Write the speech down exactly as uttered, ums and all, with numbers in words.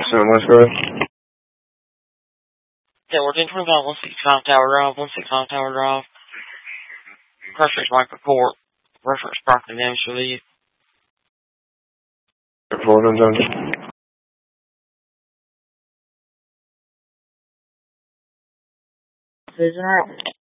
Seven West Road. Yeah, we're doing twenty-five, one sixty-five Tower Drive, one sixty-five Tower Drive. Reference Mike Report. Reference property damage to the Report on Johnson. Susan.